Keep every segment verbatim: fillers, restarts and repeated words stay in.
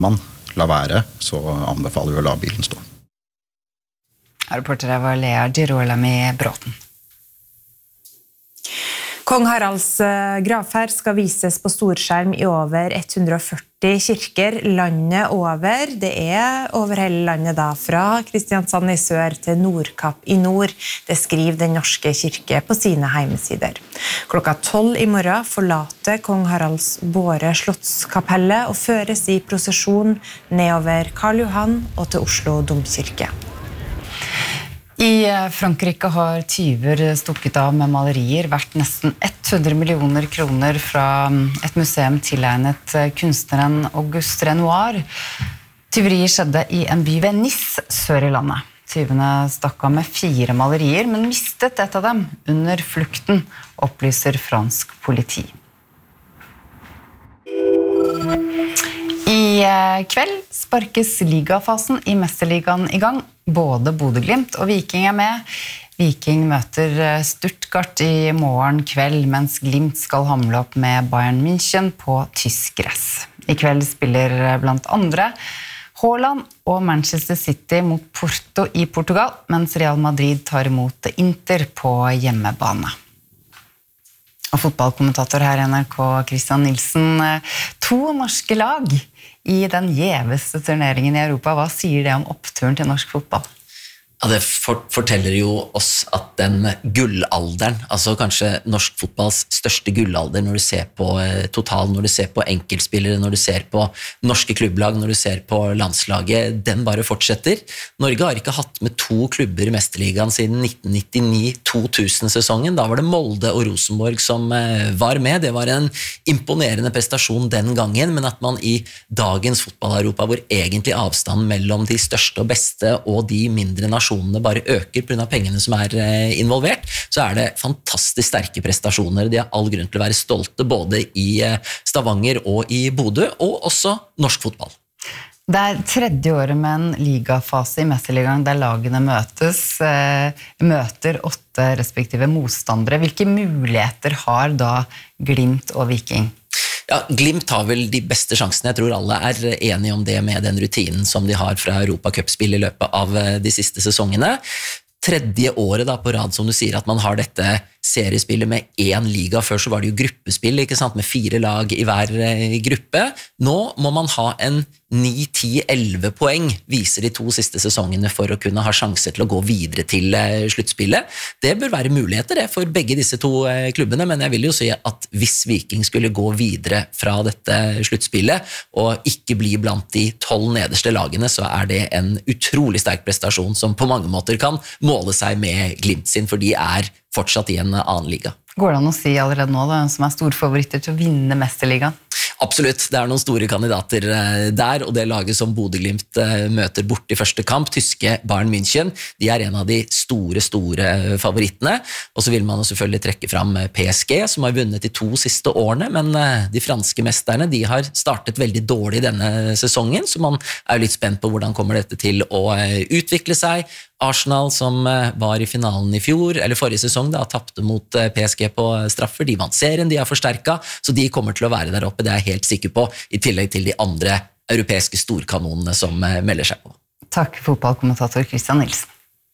man la være, så anbefaler vi å la bilen stå. Reporter var Lea Girolami Bråten. Kong Haralds gravferd skal vises på storskjerm i over hundre og førti kirker landet over. Det er over hele landet da, fra Kristiansand i sør til Nordkapp i nord. Det skriver Den norske kirke på sine heimesider. Klokka tolv i morgen forlater Kong Haralds båre Slottskapellet og føres i prosesjon nedover Karl Johan og til Oslo domkirke. I Frankrike har tyver stukket av med malerier verdt nesten hundre millioner kroner fra et museum tilegnet kunstneren Auguste Renoir. Tyveriet skjedde i en by ved Nice, sør i landet. Tyvene stakk av med fire malerier, men mistet et av dem under flukten, opplyser fransk politi. I kveld sparkes ligafasen i Mesterligaen i gang. Både Bodø/Glimt og Viking er med. Viking møter Stuttgart i morgen kveld, mens Glimt skal hamle opp med Bayern München på tysk gress. I kveld spiller blant andre Haaland og Manchester City mot Porto i Portugal, mens Real Madrid tar imot Inter på hjemmebane. Og fotballkommentator her i N R K, Christian Nilsen. To norske lag i den gjeveste turneringen i Europa. Hva sier det om oppturen til norsk fotball? Ja, det forteller jo oss at den gullalderen, altså kanskje norsk fotballs største gullalder når du ser på total, når du ser på enkeltspillere, når du ser på norske klubblag, når du ser på landslaget, den bare fortsetter. Norge har ikke hatt med to klubber i Mesterligaen siden nitten nittini to tusen-sesongen. Da var det Molde og Rosenborg som var med. Det var en imponerende prestasjon den gangen, men at man i dagens fotball-Europa, hvor egentlig avstanden mellom de største og beste og de mindre nasjonene bare øker på grunn av pengene som er involvert, så er det fantastisk sterke prestasjoner. De har all grunn til å være stolte både i Stavanger og i Bodø, og også norsk fotball. Det er tredje året med en ligafase i Mesterligaen der lagene møtes, møter åtte respektive motstandere. Hvilke muligheter har da Glimt og Viking? Ja, Glimt har vel de beste sjansene. Jeg tror alle er enige om det med den rutinen som de har fra Europacup-spill i løpet av de siste sesongene. Tredje året da på rad, som du sier, at man har dette seriespillet med én liga. Før så var det jo gruppespill, ikke sant, med fire lag i hver gruppe. Nå må man ha en ni, ti, elleve poeng, viser de to siste sesongene, for å kunne ha sjanser til å gå videre til sluttspillet. Det bør være muligheter det for begge disse to klubbene, men jeg vil jo si at hvis Viking skulle gå videre fra dette sluttspillet, og ikke bli blant de tolv nederste lagene, så er det en utrolig sterk prestasjon som på mange måter kan måle seg med Glimt sin, for de er fortsatt i en annen liga. Går det an å si allerede nå da, som er storfavoritter til å vinne Mesterligaen? Absolutt, det er noen store kandidater der, og det laget som Bodø/Glimt møter bort i første kamp, tyske Bayern München, de er en av de store, store favorittene, og så vil man selvfølgelig trekke fram P S G, som har vunnet de to siste årene, men de franske mesterne, de har startet veldig dårlig denne sesongen, så man er litt spent på hvordan kommer dette til å utvikle seg. Arsenal, som var i finalen i fjor, eller forrige sesong, da, tappte mot P S G på straffer. De vant serien, de har forsterket, så de kommer til å være der oppe, det er jeg helt sikker på, i tillegg til de andre europeiske storkanonene som melder seg på. Takk, fotballkommentator Christian Nilsen.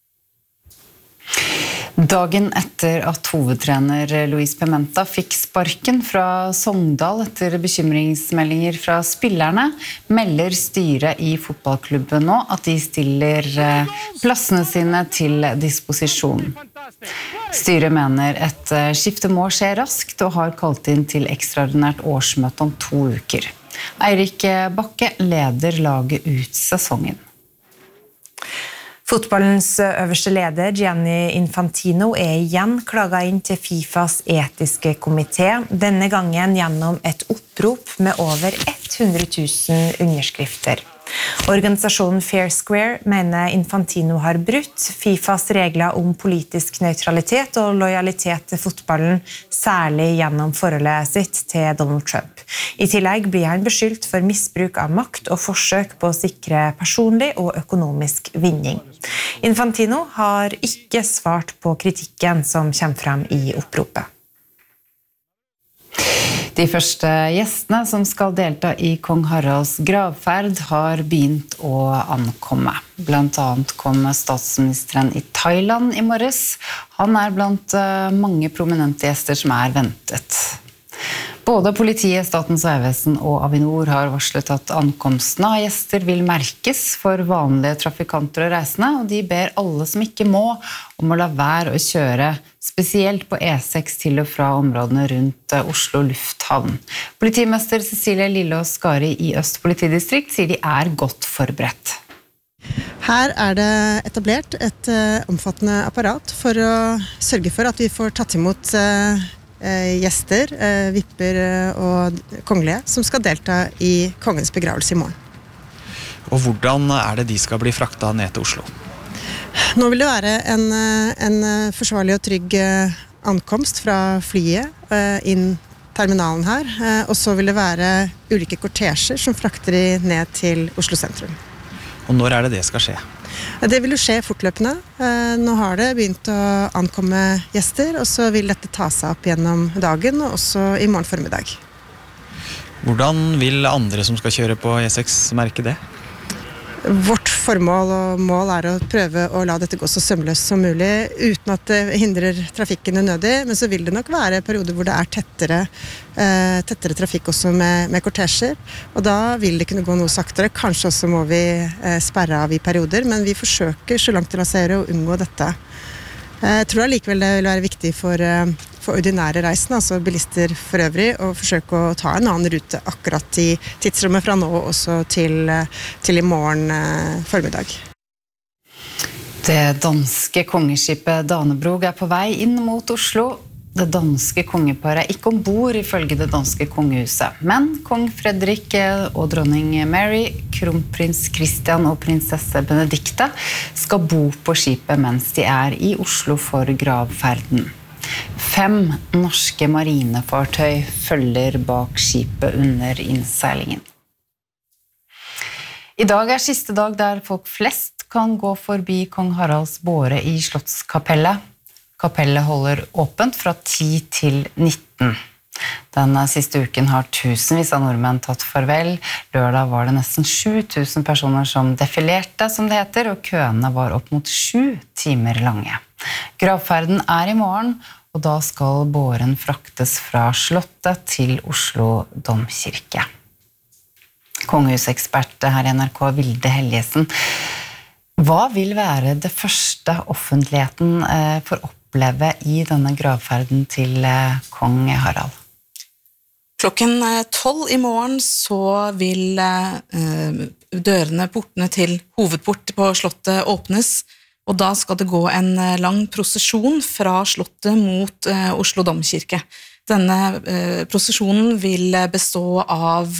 Dagen etter at hovedtrener Luis Pimenta fikk sparken fra Sogndal etter bekymringsmeldinger fra spillerne, melder styret i fotballklubben nå at de stiller plassene sine til disposisjon. Styret mener et skifte må skje raskt og har kalt inn til ekstraordinært årsmøte om to uker. Eirik Bakke leder laget ut sesongen. Fotballens øverste leder, Gianni Infantino, er igjen klaget inn til FIFAs etiske komité, denne gangen gjennom et opprop med over hundre tusen underskrifter. Organisasjonen Fair Square mener Infantino har brutt FIFAs regler om politisk nøytralitet og lojalitet til fotballen, særlig gjennom forholdet sitt til Donald Trump. I tillegg blir han beskyldt for misbruk av makt og forsøk på å sikre personlig og økonomisk vinning. Infantino har ikke svart på kritikken som kommer frem i oppropet. De første gjestene som skal delta i kong Haralds gravferd har begynt å ankomme. Blant annet kom statsministeren i Thailand i morges. Han er blant mange prominente gjester som er ventet. Både politiet, Statens vegvesen og Avinor har varslet at ankomsten av gjester vil merkes for vanlige trafikanter og reisende, og de ber alle som ikke må om å la være å kjøre, spesielt på E seks til og fra områdene rundt Oslo lufthavn. Politimester Cecilie Lillås Skari i Øst politidistrikt sier de er godt forberedt. Her er det etablert et omfattende apparat for å sørge for at vi får tatt imot gjester, vipper og kongelige som skal delta i kongens begravelse i morgen. Og hvordan er det de skal bli fraktet ned til Oslo? Nå vil det være en, en forsvarlig og trygg ankomst fra flyet inn terminalen her, og så vil det være ulike kortesjer som frakter de ned til Oslo sentrum. Og når er det det skal skje? Det vil jo skje fortløpende. Nå har det begynt å ankomme gjester, og så vil dette ta seg opp gjennom dagen, og også i morgen formiddag. Hvordan vil andre som skal kjøre på E seks merke det? Vårt formål og mål er å prøve å la dette gå så sømløst som mulig, uten at det hindrer trafikken unødig, men så vil det nok være perioder hvor det er tettere, eh, tettere trafikk også med, med kortesjer, og da vil det kunne gå noe saktere. Kanskje også må vi eh, sperre av i perioder, men vi forsøker så langt det lar seg gjøre å unngå dette. Jeg tror likevel det vil være viktig for, for ordinære reisende, altså bilister for øvrig, å forsøke å ta en annen rute akkurat i tidsrommet fra nå også til, til i morgen eh, formiddag. Det danske kongeskipet Danebrog er på vei inn mot Oslo. Det danske kongeparet er ikke ombord ifølge det danske kongehuset, men kong Fredrik og dronning Mary, kronprins Christian og prinsesse Benedikte skal bo på skipet mens de er i Oslo for gravferden. Fem norske marinefartøy følger bak skipet under innseilingen. I dag er siste dag der folk flest kan gå forbi kong Haralds båre i Slottskapellet. Kapellet holder åpent fra ti til nitten. Den siste uken har tusenvis av nordmenn tatt farvel. Lørdag var det nesten sju tusen personer som defilerte, som det heter, og køene var opp mot sju timer lange. Gravferden er i morgen, og da skal båren fraktes fra Slottet til Oslo domkirke. Kongehusekspert her i N R K, Vilde Helgesen. Hva vil være det første offentligheten får oppleve i denne gravferden til kong Harald? Klokken tolv i morgen så vil dørene, portene til hovedport på Slottet åpnes, og da skal det gå en lang prosesjon fra Slottet mot Oslo domkirke. Denne prosesjonen vil bestå av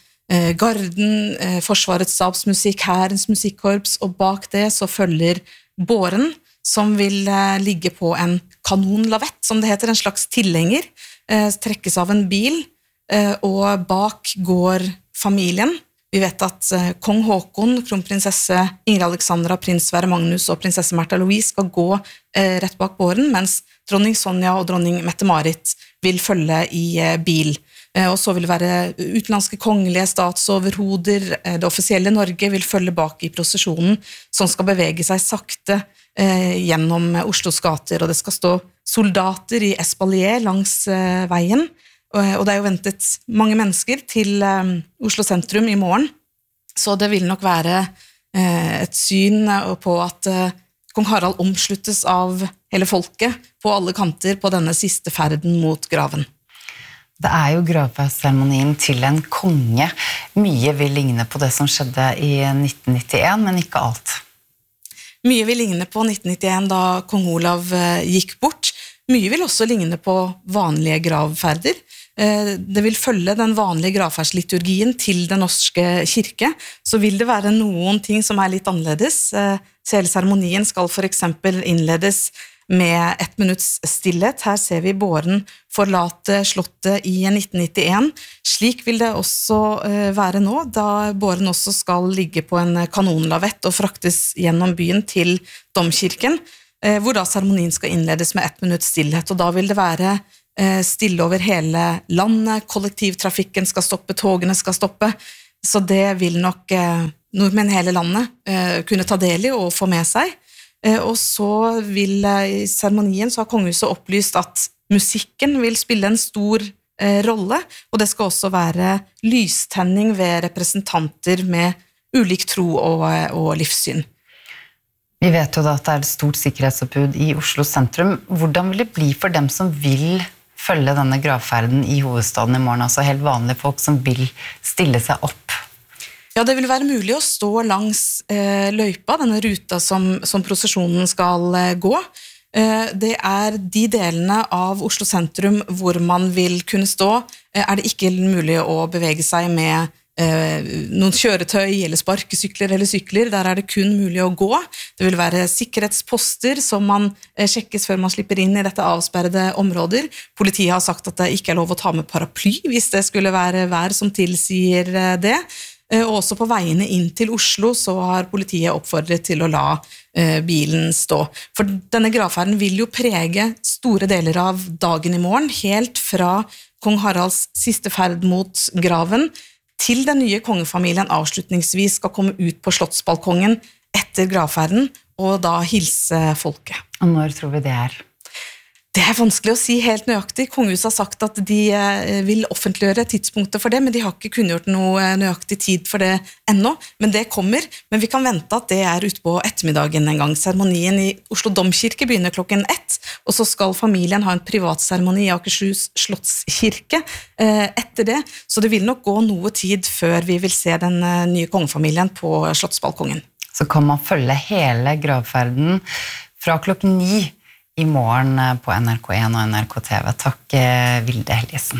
garden, Forsvarets stabsmusikk, Hærens musikkorps, og bak det så følger båren, som vil ligge på en kanonlavett, som det heter, en slags tilhenger, trekkes av en bil, og bak går familien. Vi vet at kong Håkon, kronprinsesse Ingrid Alexandra, prins Sverre Magnus og prinsesse Märtha Louise skal gå rett bak båren, mens dronning Sonja og dronning Mette-Marit vil følge i bil. Og så vil det være utenlandske kongelige statsoverhoder, det offisielle Norge vil følge bak i prosesjonen, som skal bevege seg sakte gjennom Oslos gater, og det skal stå soldater i espalier langs veien, og det er jo ventet mange mennesker til Oslo sentrum i morgen, så det vil nok være et syn på at kong Harald omsluttes av hele folket på alle kanter på denne siste ferden mot graven. Det er jo gravferdsseremonien til en konge. Mye vil ligne på det som skjedde i nitten nittien, men ikke alt. Mye vil ligne på nitten nittien da kong Olav gikk bort. Mye vil også ligne på vanlige gravferder. Det vil følge den vanlige gravferdsliturgien til den norske kirke, så vil det være noen ting som er litt annerledes. Hele seremonien skal for eksempel innledes med ett minutts stillhet. Her ser vi båren forlate Slottet i nitten nittien. Slik vil det også være nå, da båren også skal ligge på en kanonlavett og fraktes gjennom byen til domkirken, hvor da seremonien skal innledes med ett minutts stillhet, og da vil det være stille over hele landet, kollektivtrafikken skal stoppe, togene skal stoppe, så det vil nok nordmenn hele landet kunne ta del i og få med seg. Og så vil i seremonien så har kongehuset opplyst at musikken vil spille en stor rolle, og det skal også være lystenning ved representanter med ulik tro og, og livssyn. Vi vet jo da at det er et stort sikkerhetsoppbud i Oslo sentrum. Hvordan vil det bli for dem som vil følge denne gravferden i hovedstaden i morgen, altså helt vanlige folk som vil stille seg opp? Ja, det vil være mulig å stå langs eh, løypa, denne ruta som, som prosesjonen skal eh, gå. Eh, det er de delene av Oslo sentrum hvor man vil kunne stå, eh, er det ikke mulig å bevege seg med noen kjøretøy eller sparkesykler eller sykler, der er det kun mulig å gå. Det vil være sikkerhetsposter som man sjekkes før man slipper inn i dette avsperrede områder. Politiet har sagt at det ikke er lov å ta med paraply hvis det skulle være vær som tilsier det. Og også på veiene inn til Oslo så har politiet oppfordret til å la bilen stå. For denne gravferden vil jo prege store deler av dagen i morgen, helt fra kong Haralds siste ferd mot graven, til den nye kongefamilien avslutningsvis skal komme ut på slottsbalkongen etter gravferden, og da hilse folket. Og når tror vi det er? Det er vanskelig å si helt nøyaktig. Kongehuset har sagt at de vil offentliggjøre tidspunktet for det, men de har ikke kunngjort noe nøyaktig tid for det ennå. Men det kommer, men vi kan vente at det er ute på ettermiddagen en gang. Seremonien i Oslo Domkirke begynner klokken ett, og så skal familien ha en privatseremoni i Akershus Slottskirke etter det. Så det vil nok gå noe tid før vi vil se den nye kongefamilien på slottsbalkongen. Så kan man følge hele gravferden fra klokken ni i morgen på N R K en og N R K T V. Takk, Vilde Helgesen.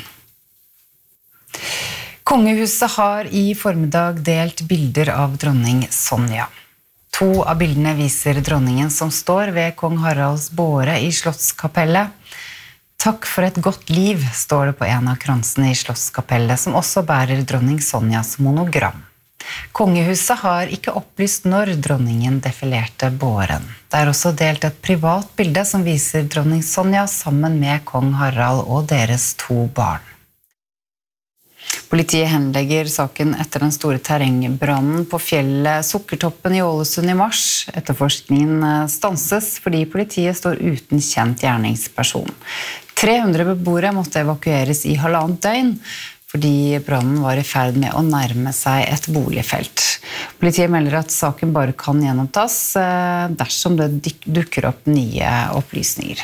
Kongehuset har i formiddag delt bilder av dronning Sonja. To av bildene viser dronningen som står ved kong Haralds båre i Slottskapellet. Takk for et godt liv, står det på en av kransene i Slottskapellet, som også bærer dronning Sonjas monogram. Kongehuset har ikke opplyst når dronningen defilerte båren. Det er også delt et privat bilde som viser dronning Sonja sammen med kong Harald og deres to barn. Politiet henlegger saken etter den store terrengbrannen på fjellet Sukkertoppen i Ålesund i mars. Etterforskningen stanses fordi politiet står uten kjent gjerningsperson. tre hundre beboere måtte evakueres i halvannet døgn, fordi brannen var i ferd med å nærme seg et boligfelt. Politiet melder at saken bare kan gjenopptas dersom det dukker opp nye opplysninger.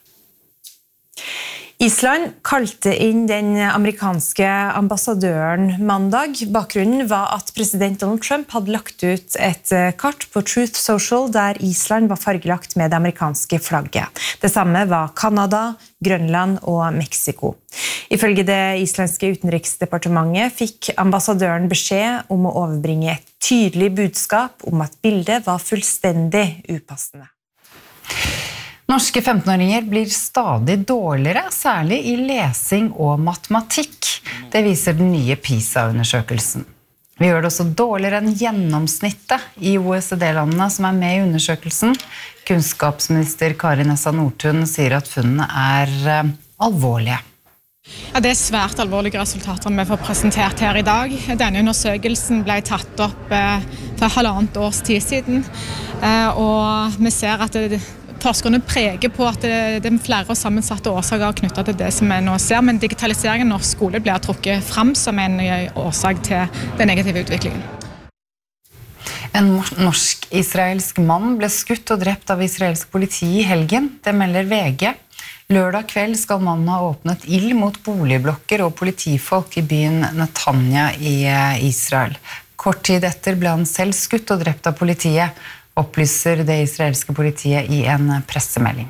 Island kalte inn den amerikanske ambassadøren mandag. Bakgrunnen var at president Donald Trump hadde lagt ut et kart på Truth Social der Island var fargelagt med det amerikanske flagget. Det samme var Kanada, Grønland og Mexico. Ifølge det islandske utenriksdepartementet fikk ambassadøren beskjed om å overbringe et tydelig budskap om at bildet var fullstendig upassende. Norske femtenåringer blir stadig dårligere, særlig i lesing og matematikk. Det viser den nye PISA-undersøkelsen. Vi gjør det også dårligere enn gjennomsnittet i O E C D-landene som er med i undersøkelsen. Kunnskapsminister Kari Nessa Nordtun sier at funnene er uh, alvorlige. Ja, det er svært alvorlige resultater vi får presentert her i dag. Denne undersøkelsen ble tatt opp eh, for halvannet års tid siden, eh, og vi ser at det, forskerne preger på at det, det er flere og sammensatte årsaker knyttet til det som vi nå ser, men digitaliseringen av norsk skole blir trukket frem som en årsak til den negative utviklingen. En norsk-israelsk mann ble skutt og drept av israelsk politi i helgen, det melder V G. Lørdag kveld skal mannen ha åpnet ild mot boligblokker og politifolk i byen Netanya i Israel. Kort tid etter ble han selv skutt og drept av politiet, opplyser det israelske politiet i en pressemelding.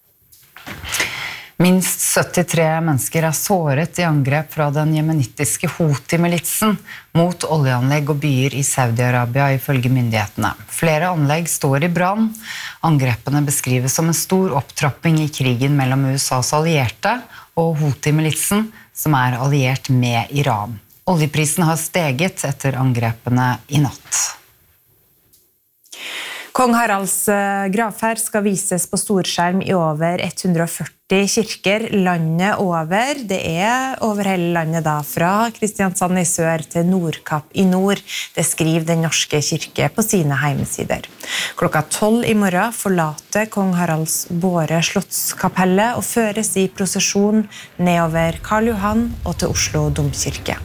Minst syttitre mennesker er såret i angrep fra den jemenittiske Houthi-militsen mot oljeanlegg og byer i Saudi-Arabia ifølge myndighetene. Flere anlegg står i brann. Angrepene beskrives som en stor opptrapping i krigen mellom U S A's allierte og Houthi-militsen, som er alliert med Iran. Oljeprisen har steget etter angrepene i natt. Kong Haralds gravferd skal vises på storskjerm i over ett hundre og førti kirker landet over. Det er over hele landet da, fra Kristiansand i sør til Nordkapp i nord. Det skriver Den norske kirke på sine heimesider. Klokka tolv i morgen forlater Kong Haralds båre Slottskapellet og føres i prosesjon nedover Karl Johan og til Oslo domkirke.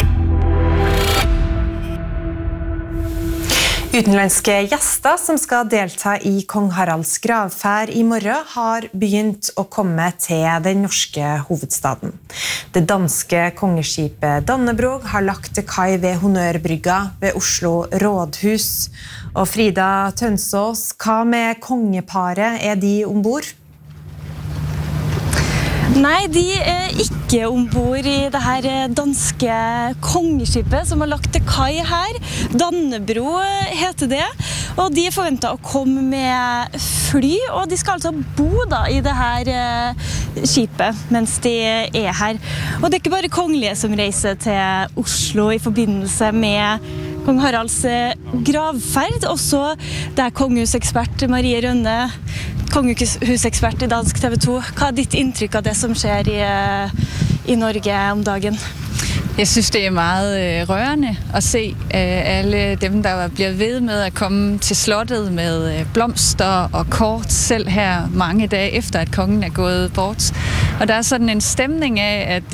Utenlandske gjester som skal delta i Kong Haralds gravferd i morgen har begynt å komme til den norske hovedstaden. Det danske kongeskipet Dannebrog har lagt til kai ved Honnørbrygga ved Oslo rådhus. Og Frida Tønsås, hva med kongeparet? Er de ombord? Nei, de er ikke ombord i det her danske kongeskipet som har lagt til kai her. Dannebro heter det, og de er forventet å komme med fly, og de skal altså bo da i det her skipet mens de er her. Og det er ikke bare kongelige som reiser til Oslo i forbindelse med Kong Haralds gravferd, også det er kongehusekspert Marie Rønne, kongehusekspert i dansk T V to. Hva er ditt inntrykk av det som skjer i, i Norge om dagen? Jeg synes, det er meget rørende at se alle dem, der bliver ved med at komme til slottet med blomster og kort, selv her mange dage efter, at kongen er gået bort. Og der er sådan en stemning af, at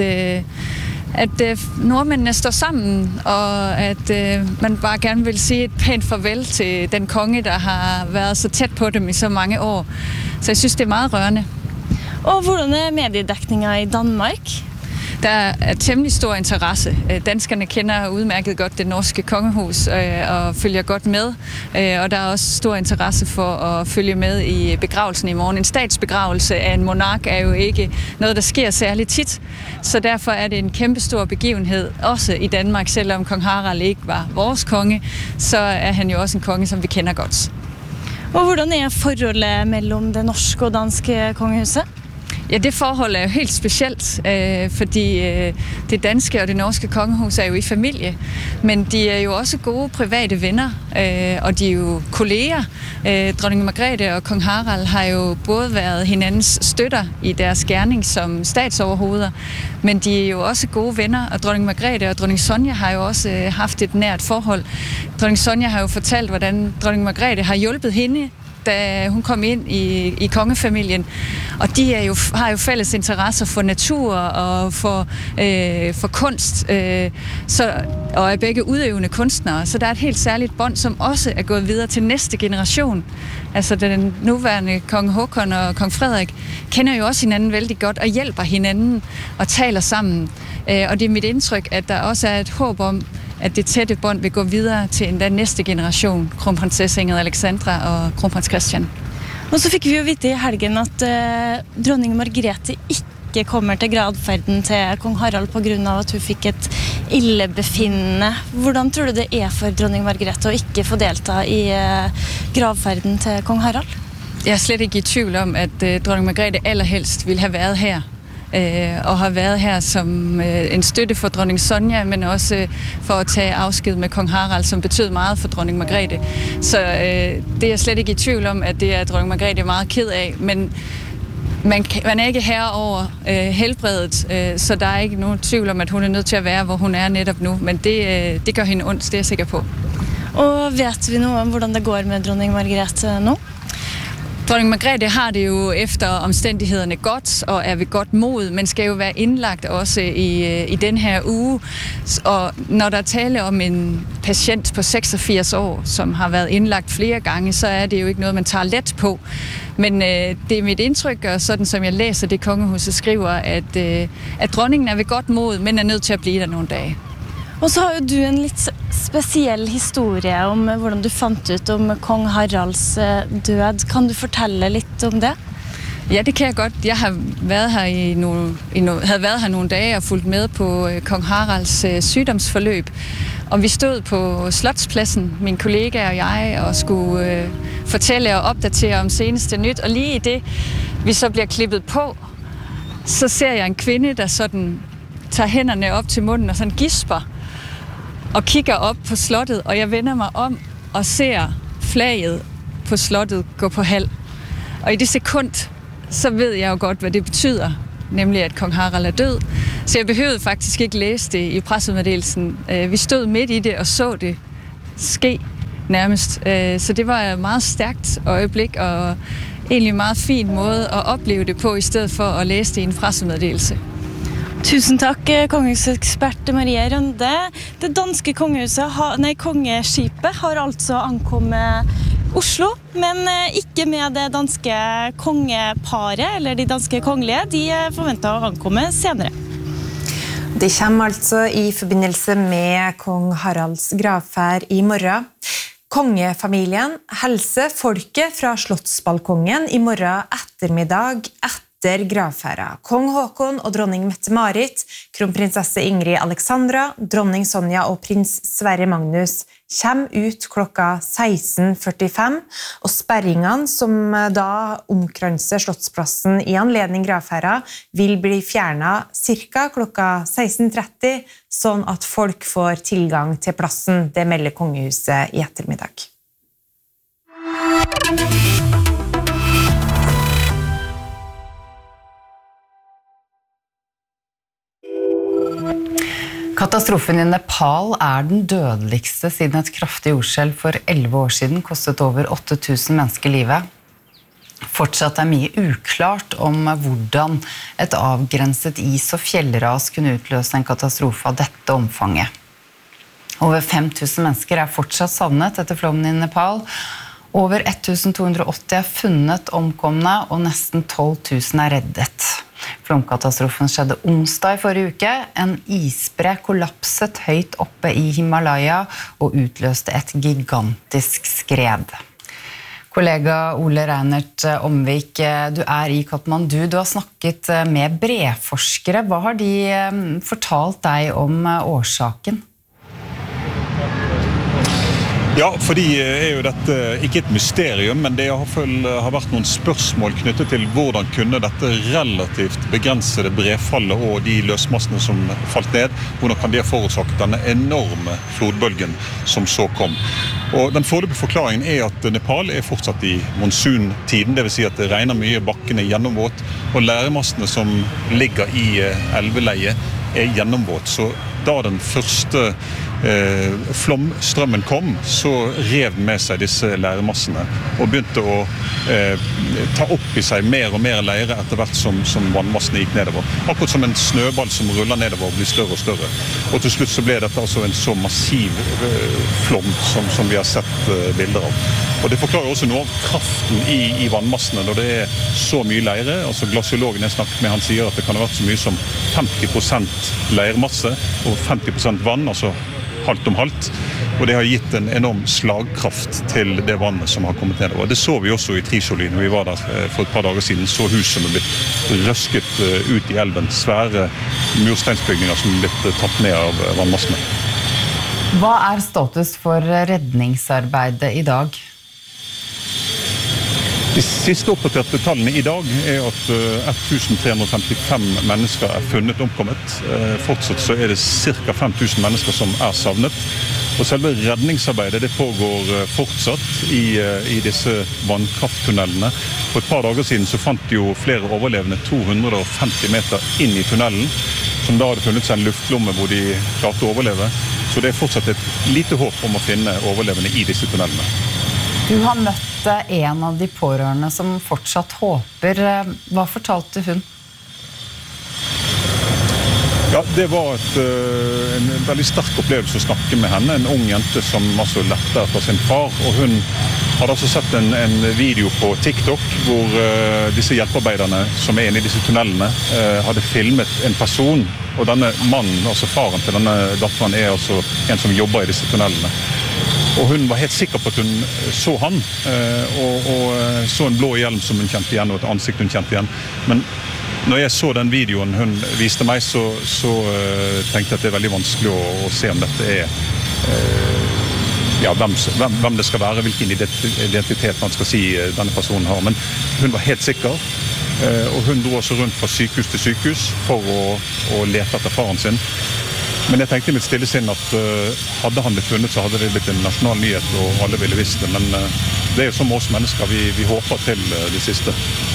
at øh, nordmændene står sammen, og at øh, man bare gerne vil sige et pænt farvel til den konge, der har været så tæt på dem i så mange år. Så jeg synes, det er meget rørende. Og hvordan er mediedækningen i Danmark? Der er temmelig stor interesse. Danskerne kender udmærket godt det norske kongehus og følger godt med. Og der er også stor interesse for at følge med i begravelsen i morgen. En statsbegravelse af en monark er jo ikke noget, der sker særligt tit. Så derfor er det en kæmpestor begivenhed, også i Danmark. Selvom kong Harald ikke var vores konge, så er han jo også en konge, som vi kender godt. Og hvordan er forholdet mellem det norske og danske kongehuset? Ja, det forhold er jo helt specielt, øh, fordi øh, det danske og det norske kongehus er jo i familie, men de er jo også gode private venner, øh, og de er jo kolleger. Øh, Dronning Margrethe og kong Harald har jo både været hinandens støtter i deres gerning som statsoverhoveder, men de er jo også gode venner, og dronning Margrethe og dronning Sonja har jo også øh, haft et nært forhold. Dronning Sonja har jo fortalt, hvordan dronning Margrethe har hjulpet hende, da hun kom ind i, i kongefamilien. Og de er jo, har jo fælles interesser for natur og for, øh, for kunst, øh, så, og er begge udøvende kunstnere. Så der er et helt særligt bånd, som også er gået videre til næste generation. Altså den nuværende kong Håkon og kong Frederik kender jo også hinanden vældig godt og hjælper hinanden og taler sammen. Øh, og det er mit indtryk, at der også er et håb om, at det tætte bånd vil gå videre til en næste generation, kronprinsesse Ingrid Alexandra og kronprins Christian. Og så fikk vi jo vite i helgen at uh, dronning Margrethe ikke kommer til gravferden til kong Harald på grunn av at hun fikk et illebefinnende. Hvordan tror du det er for dronning Margrethe å ikke få delta i uh, gravferden til kong Harald? Jeg er slet ikke i tvivl om, at uh, dronning Margrethe allerhelst ville have været her. Og har været her som en støtte for dronning Sonja, men også for at tage afsked med kong Harald, som betød meget for dronning Margrethe. Så øh, det er jeg slet ikke i tvivl om, at det er dronning Margrethe meget ked af, men man, man er ikke herre over øh, helbredet, øh, så der er ikke nogen tvivl om, at hun er nødt til at være, hvor hun er netop nu, men det, øh, det gør hende ondt, det er jeg sikker på. Og vet vi noe om hvordan det går med dronning Margrethe nu? Dronning Margrethe har det jo efter omstændighederne godt og er ved godt mod, men skal jo være indlagt også i, i den her uge. Og når der er tale om en patient på seksogfirs år, som har været indlagt flere gange, så er det jo ikke noget, man tager let på. Men øh, det er mit indtryk, og sådan som jeg læser det, kongehuset skriver, at, øh, at dronningen er ved godt mod, men er nødt til at blive der nogle dage. Og så har jo du en litt spesiell historie om hvordan du fant ut om kong Haralds død. Kan du fortelle litt om det? Ja, det kan jeg godt. Jeg har været her i nogle, i no, havde været her nogle dage og fulgt med på øh, kong Haralds øh, sygdomsforløb. Og vi stod på Slotspladsen, min kollega og jeg, og skulle øh, fortælle og opdatere om seneste nyt. Og lige i det, vi så bliver klippet på, så ser jeg en kvinde, der sådan tager hænderne op til munden og sådan gisper og kigger op på slottet, og jeg vender mig om og ser flaget på slottet gå på halv. Og i det sekund, så ved jeg jo godt, hvad det betyder, nemlig at kong Harald er død. Så jeg behøvede faktisk ikke læse det i pressemeddelelsen. Vi stod midt i det og så det ske nærmest. Så det var et meget stærkt øjeblik og egentlig en meget fin måde at opleve det på, i stedet for at læse det i en pressemeddelelse. Tusen takk, kongehusekspert Maria Rønde. Det danske kongehuset, nei, kongeskipet har altså ankommet Oslo, men ikke med det danske kongeparet, eller de danske kongelige. De forventer å ankomme senere. Det kommer altså i forbindelse med kong Haralds gravferd i morgen. Kongefamilien hilser folket fra slottsbalkongen i morgen ettermiddag etter gravferda. Kong Håkon og dronning Mette-Marit, kronprinsesse Ingrid Alexandra, dronning Sonja og prins Sverre Magnus kommer ut klokka seksten førtifem, og sperringene som da omkranser slottsplassen i anledning gravferda vil bli fjernet cirka klokka seksten tretti, sånn at folk får tilgang til plassen. Det melder kongehuset i ettermiddag. Katastrofen i Nepal er den dødeligste siden et kraftig jordskjelv for elleve år siden kostet over åtte tusen mennesker livet. Fortsatt er mye uklart om hvordan et avgrenset is- og fjellras kunne utløse en katastrofe av dette omfanget. Over fem tusen mennesker er fortsatt savnet etter flommen i Nepal. Over ett tusen to hundre og åtti er funnet omkomne, og nesten tolv tusen er reddet. Flomkatastrofen skjedde onsdag i forrige uke. En isbre kollapset høyt oppe i Himalaya og utløste et gigantisk skred. Kollega Ole Reinert Omvik, du er i Kathmandu. Du har snakket med breforskere. Hva har de fortalt deg om årsaken? Ja, for de er jo dette ikke et mysterium, men det har vært noen spørsmål knyttet til hvordan kunne dette relativt begrensede brefallet og de løsmassene som falt ned, hvordan kan det ha forårsaket denne enorme flodbølgen som så kom. Og den foreløpige forklaringen er at Nepal er fortsatt i monsuntiden, det vil si at det regner mye, bakkene er gjennomvåt, og læremassene som ligger i elveleiet er gjennomvåt. Så da den første eh, flomstrømmen kom, så rev den med seg disse læremassene og begynte å eh, ta opp i seg mer og mer leire etter hvert som, som vannmassene gikk nedover. Akkurat som en snøball som ruller nedover og blir større og større. Og til slutt så ble dette altså en så massiv eh, flom som, som vi har sett eh, bilder av. Og det forklarer også noe av kraften i, i vannmassene når det er så mye leire. Altså glasiologen jeg snakket med, han sier at det kan ha vært så mye som femti prosent leirmasse og femti prosent vann, altså halvt om halvt. Og det har gitt en enorm slagkraft til det vannet som har kommet nedover. Det så vi også i Trisoli når vi var der for et par dager siden, så hus som er blitt røsket ut i elven. Svære mursteinsbygninger som er blitt tatt ned av vannmassene. Hva er status for redningsarbeidet i dag? De siste oppdaterte tallene i dag er at ett tusen tre hundre femtifem mennesker er funnet omkommet. Fortsatt så er det ca. fem tusen mennesker som er savnet. Og selve redningsarbeidet det pågår fortsatt i, i disse vannkrafttunnelene. For et par dager siden så fant jo flere overlevende to hundre og femti meter inn i tunnelen, som da hadde funnet seg en luftlomme hvor de klarte å overleve. Så det er fortsatt et lite håp om å finne overlevende i disse tunnelene. Du har møtt en av de pårørende som fortsatt håper. Hva fortalte hun? Ja, det var et, en veldig sterk opplevelse å snakke med henne. En ung jente som altså lette etter sin far. Og hun hadde altså sett en, en video på TikTok hvor uh, disse hjelpearbeiderne som er inne i disse tunnelene uh, hadde filmet en person. Og denne mannen, altså faren til denne datteren, er altså en som jobber i disse tunnelene. Og hun var helt sikker på at hun så han, og, og så en blå hjelm som hun kjente igjen, og et ansikt hun kjente igjen. Men når jeg så den videoen hun viste meg, så, så uh, tenkte jeg at det er veldig vanskelig å, å se om dette er uh, ja, hvem, hvem, hvem det skal være, hvilken identitet man skal si denne personen har. Men hun var helt sikker, uh, og hun dro også rundt fra sykehus til sykehus for å, å lete etter faren sin. Men jeg tenkte i mitt stille sinn at uh, hadde han blitt funnet, så hadde det blitt en nasjonal nyhet, og alle ville visst det. Men uh, det er jo som oss mennesker, vi, vi håper til uh, det siste.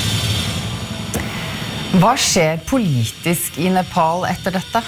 Hva skjer politisk i Nepal etter dette?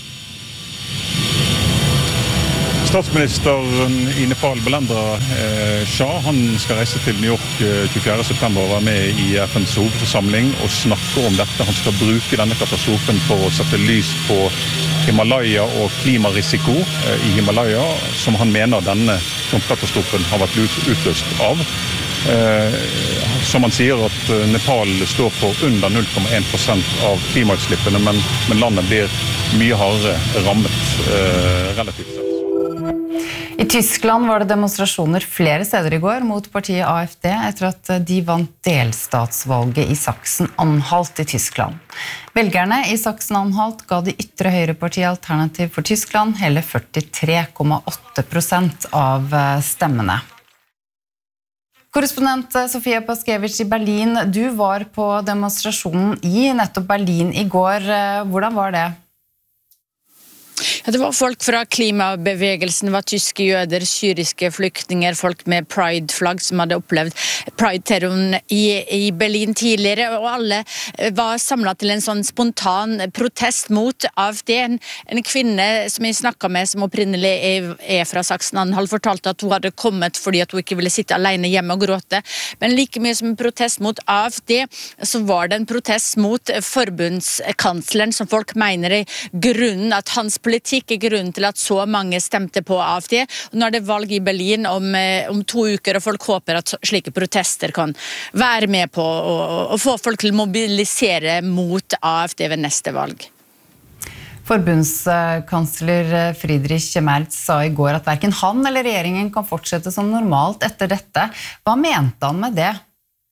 Statsministeren i Nepal, Belendra eh, Shah, han skal reise til New York eh, tjuefjerde september og være med i F N's hovedforsamling og snakke om dette. Han skal bruke denne katastrofen for å sette lys på Himalaya og klimarisiko eh, i Himalaya, som han mener denne katastrofen har vært utløst av. Eh, som han sier at Nepal står for under null komma en prosent av klimautslippene, men, men landet blir mye hardere rammet eh, relativt sett. I Tyskland var det demonstrasjoner flere steder i går mot partiet A F D etter at de vant delstatsvalget i Sachsen-Anhalt i Tyskland. Velgerne i Sachsen-Anhalt ga det ytre høyrepartiet Alternativ for Tyskland hele førtitre komma åtte prosent av stemmene. Korrespondent Sofia Paskevich i Berlin, du var på demonstrasjonen i nettopp Berlin i går. Hvordan var det? Ja, det var folk fra klimabevegelsen, det var tyske jøder, syriske flyktninger, folk med pride-flagg som hadde opplevd pride-terroren i, i Berlin tidligere, og alle var samlet til en sånn spontan protest mot A F D. En, en kvinne som jeg snakket med, som opprinnelig er, er fra Sachsen-Anhalt, fortalte at hun hadde kommet fordi at hun ikke ville sitte alene hjemme og gråte. Men like mye som en protest mot A F D, så var det en protest mot forbundskansleren, som folk mener er grunnen at hans politikk er grunnen til at så mange stemte på A F D. Og nå er det valg i Berlin om, om to uker, og folk håper at slike protester kan være med på å, å få folk til å mobilisere mot A F D ved neste valg. Forbundskansler Friedrich Merz sa i går at hverken han eller regjeringen kan fortsette som normalt etter dette. Hva mente han med det?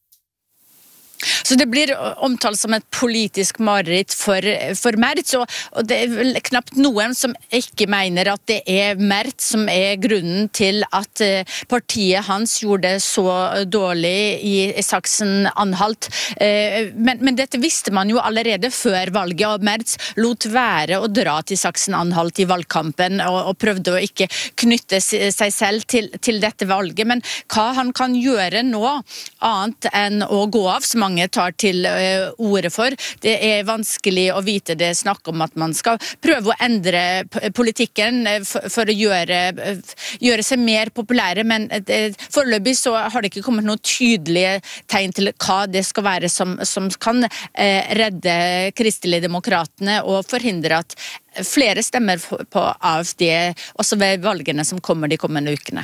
Så det blir omtalt som et politisk mareritt for, for Merz, og, og det er vel knapt noen som ikke mener at det er Merz som er grunnen til at partiet hans gjorde det så dårlig i, i Sachsen-Anhalt. Men, men dette visste man jo allerede før valget, og Merz lot være å dra til Sachsen-Anhalt i valgkampen og, og prøvde å ikke knytte seg selv til, til dette valget. Men hva han kan gjøre nå, annet enn å gå av, som mange tar til uh, ordet for. Det er vanskelig å vite. Det snakk om at man skal prøve å endre politikken for, for å gjøre, uh, gjøre seg mer populære, men uh, foreløpig så har det ikke kommet noen tydelige tegn til hva det skal være som, som kan uh, redde kristelige demokratene og forhindre at flere stemmer på A F D også ved valgene som kommer de kommende ukene.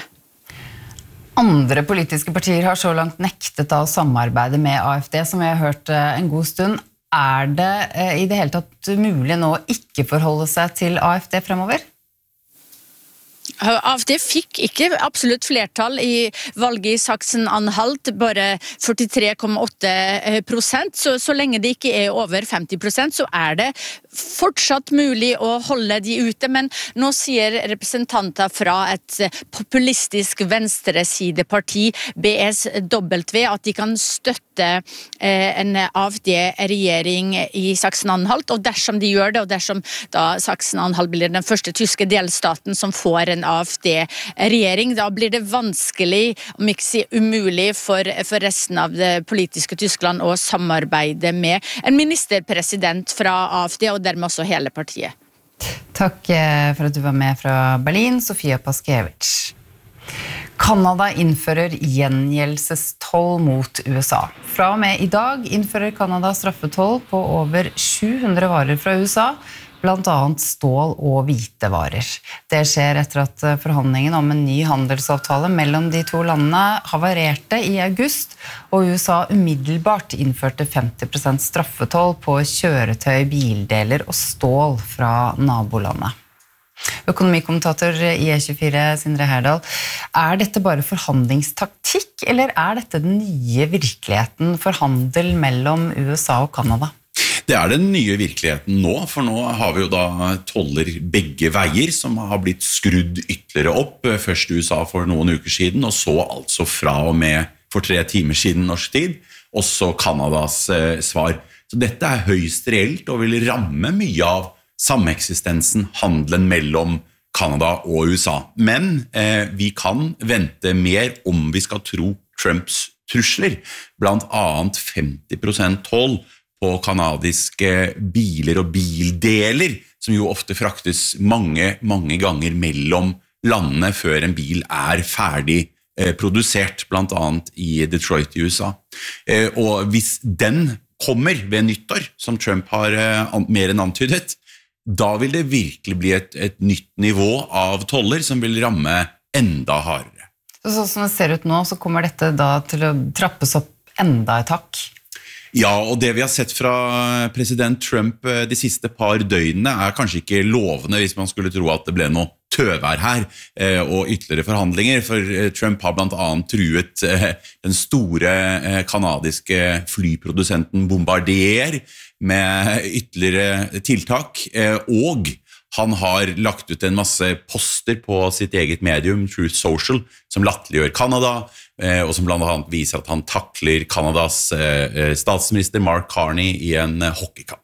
Andre politiske partier har så langt nektet å samarbeide med A F D, som vi har hørt en god stund. Er det i det hele tatt mulig nå å ikke forholde seg til A F D fremover? A F D fikk ikke absolutt flertall i valget i Sachsen-Anhalt, bare førtitre komma åtte prosent, så, så lenge det ikke er over femti prosent, så er det fortsatt mulig å holde de ute, men nå sier representanter fra et populistisk venstresideparti, B S W, at de kan støtte eh, en A F D-regjering i Sachsen-Anhalt, og dersom de gjør det, og dersom da Sachsen-Anhalt blir den første tyske delstaten som får en A F D-regjering, da blir det vanskelig, om ikke si umulig, for, for resten av det politiske Tyskland å samarbeide med en ministerpresident fra A F D, og dermed også hele partiet. Takk for at du var med fra Berlin, Sofia Paskevich. Kanada innfører gjengjeldelsestoll mot U S A. Fra og med i dag innfører Kanada straffetoll på over sju hundre varer fra U S A, blant annet stål og hvitevarer. Det skjer etter at forhandlingen om en ny handelsavtale mellom de to landene havarerte i august, og U S A umiddelbart innførte femti prosent straffetoll på kjøretøy, bildeler og stål fra nabolandet. Økonomikommentator i E tjuefire, Sindre Herdal, er dette bare forhandlingstaktikk, eller er dette den nye virkeligheten for handel mellom U S A og Kanada? Det er den nye virkeligheten nå, for nå har vi jo da toller begge veier som har blitt skrudd ytterligere opp, først U S A for noen uker siden, og så altså fra og med for tre timer siden norsk tid, også Kanadas eh, svar. Så dette er høyst reelt og vil ramme mye av sameksistensen, handelen mellom Kanada og U S A. Men eh, vi kan vente mer om vi skal tro Trumps trusler, blant annet femti prosent toll på kanadiske biler og bildeler, som jo ofte fraktes mange, mange ganger mellom landene før en bil er ferdig eh, produsert, blant annet i Detroit i U S A. Eh, og hvis den kommer ved nyttår, som Trump har eh, mer enn antydet, da vil det virkelig bli et, et nytt nivå av toller som vil ramme enda hardere. Så sånn som det ser ut nå, så kommer dette da til å trappes opp enda et hakk? Ja, og det vi har sett fra president Trump de siste par døgnene er kanskje ikke lovende hvis man skulle tro at det ble noe tøvær her og ytterligere forhandlinger, for Trump har blant annet truet den store kanadiske flyprodusenten Bombardier med ytterligere tiltak, og han har lagt ut en masse poster på sitt eget medium, Truth Social, som latterliggjør Kanada, og som blant annet viser at han takler Kanadas statsminister Mark Carney i en hockeykamp.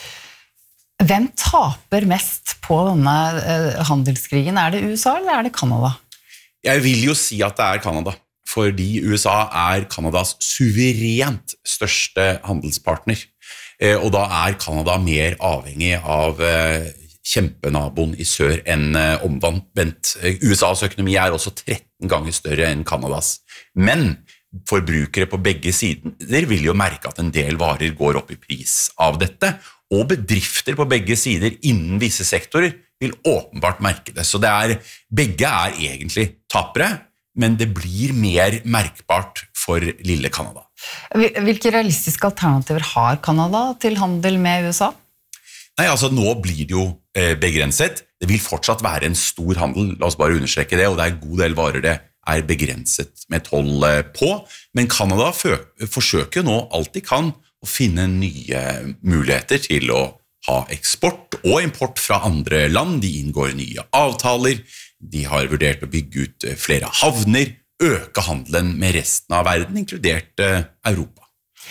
Hvem taper mest på denne handelskrigen? Er det U S A eller er det Kanada? Jeg vil jo si at det er Kanada, fordi U S A er Kanadas suverent største handelspartner. Og da er Kanada mer avhengig av kjempenaboen i sør enn omvendt. U S A's økonomi er også tretten ganger større enn Kanadas. Men forbrukere på begge sider vil jo merke at en del varer går opp i pris av dette, og bedrifter på begge sider innen visse sektorer vil åpenbart merke det. Så det er, begge er egentlig tapere, men det blir mer merkbart for lille Kanada. Hvilke realistiske alternativer har Kanada til handel med U S A? Nei, altså nå blir det jo eh, begrenset. Det vil fortsatt være en stor handel, la oss bare understreke det, og det er en god del varer det er begrenset med toll eh, på. Men Kanada forsøker nå alt de kan å finne nye muligheter til å ha eksport og import fra andre land. De inngår nye avtaler, de har vurdert å bygge ut flere havner, øke handelen med resten av verden, inkludert Europa.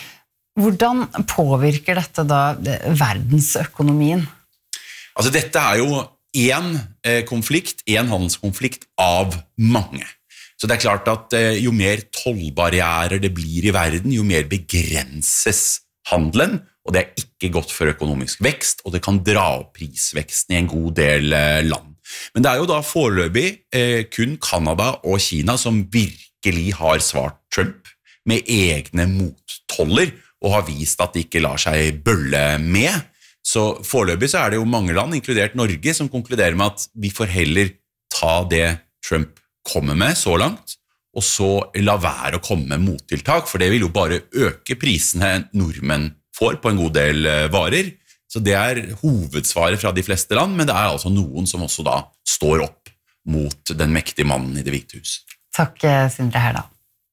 Hvordan påvirker dette da verdensøkonomien? Altså dette er jo en konflikt, en handelskonflikt av mange. Så det er klart at jo mer tollbarrierer det blir i verden, jo mer begrenses handelen, og det er ikke godt for økonomisk vekst, og det kan dra opp prisveksten i en god del land. Men det er jo da foreløpig eh, kun Kanada og Kina som virkelig har svart Trump med egne mottoller, og har vist at de ikke lar seg bølle med. Så foreløpig så er det jo mange land, inkludert Norge, som konkluderer med at vi får heller ta det Trump kommer med så langt, og så la være å komme med mottiltak, for det vil jo bare øke prisene nordmenn får på en god del varer. Så det er hovedsvaret fra de fleste land, men det er altså noen som også da står opp mot den mektige mannen i Det hvite hus. Takk, Sindre Herdal.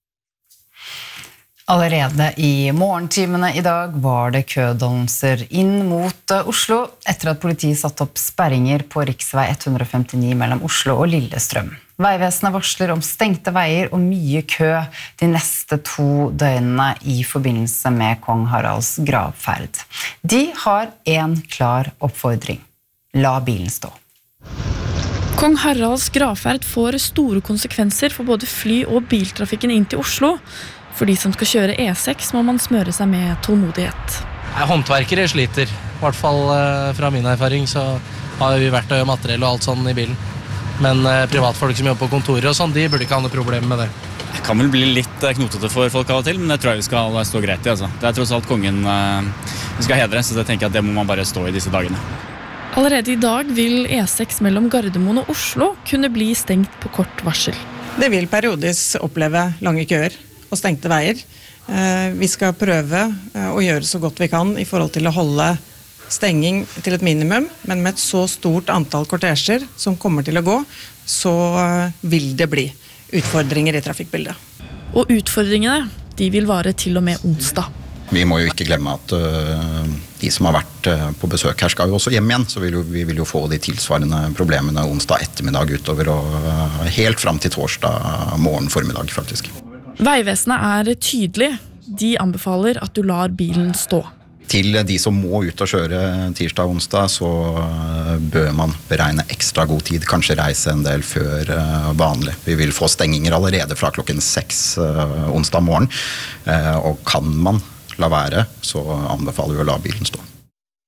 Allerede i morgentimene i dag var det kødannelser inn mot Oslo, etter at politiet satte opp sperringer på riksvei ett hundre femtini mellom Oslo og Lillestrøm. Veivesenet varsler om stengte veier og mye kø de neste to døgnene i forbindelse med kong Haralds gravferd. De har en klar oppfordring. La bilen stå. Kong Haralds gravferd får store konsekvenser for både fly- og biltrafikken inn til Oslo. For de som skal kjøre E seks må man smøre seg med tålmodighet. Håndverkere sliter. I hvert fall fra min erfaring så har vi vært og gjør materiell og alt sånn i bilen. Men privatfolk som jobber på kontorer og sånn, de burde ikke ha noe problem med det. Det kan vel bli litt knotete for folk av og til, men det tror jeg vi skal stå greit i. Altså. Det er tross alt kongen vi skal hedre, så jeg tenker at det må man bare stå i disse dagene. Allerede i dag vil E seks mellom Gardermoen og Oslo kunne bli stengt på kort varsel. Det vil periodisk oppleve lange køer og stengte veier. Vi skal prøve å gjøre så godt vi kan i forhold til å holde stenging til et minimum, men med et så stort antall kortesjer som kommer til å gå, så vil det bli utfordringer i trafikkbildet. Og utfordringene, de vil vare til og med onsdag. Vi må jo ikke glemme at uh, de som har vært uh, på besøk her skal jo også hjem igjen, så vil jo, vi vil jo få de tilsvarende problemene onsdag ettermiddag utover og uh, helt frem til torsdag morgen formiddag faktisk. Veivesenet er tydelig. De anbefaler at du lar bilen stå. Til de som må ut og kjøre tirsdag og onsdag, så bør man beregne ekstra god tid, kanskje reise en del før vanlig. Vi vil få stenginger allerede fra klokken seks onsdag morgen, og kan man la være, så anbefaler vi å la bilen stå.